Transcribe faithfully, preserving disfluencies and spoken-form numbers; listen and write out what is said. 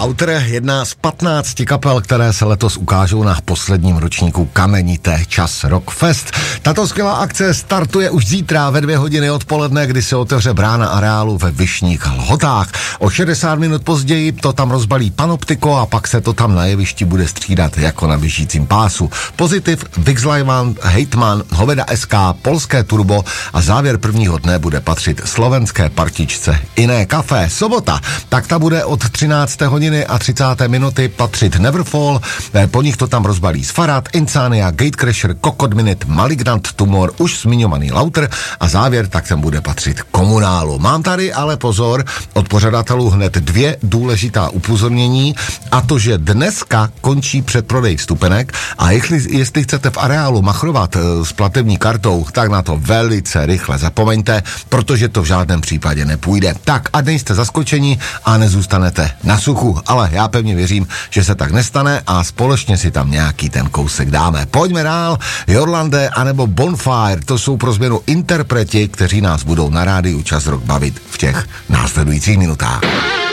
Lauter, jedna z patnácti kapel, které se letos ukážou na posledním ročníku Kamenité Čas Rockfest. Tato skvělá akce startuje už zítra ve dvě hodiny odpoledne, kdy se otevře brána areálu ve Vyšných Lhotách. O šedesát minut později to tam rozbalí Panoptiko a pak se to tam na jevišti bude střídat jako na běžícím pásu. Pozitiv, Vixlajvan, Hejtman, Hoveda es ká, Polské Turbo a závěr prvního dne bude patřit slovenské partičce Iné Café. Sobota, tak ta bude od třinácté hodiny a třicáté minuty patřit Neverfall, po nich to tam rozbalí Sfarad, Insania, Gatecrasher, Kokot Minute, Malignant Tumor, už zmiňovaný Lauter a závěr tak sem bude patřit Komunálu. Mám tady ale pozor od pořadatelů hned dvě důležitá upozornění, a to, že dneska končí předprodej vstupenek a jestli, jestli chcete v areálu machrovat s platební kartou, tak na to velice rychle zapomeňte, protože to v žádném případě nepůjde. Tak a nejste zaskočeni a nezůstanete na suchu, ale já pevně věřím, že se tak nestane a společně si tam nějaký ten kousek dáme. Pojďme dál, Jorlande anebo Bonfire, to jsou pro změnu interpreti, kteří nás budou na rádiu Čas Rock bavit v těch následujících minutách.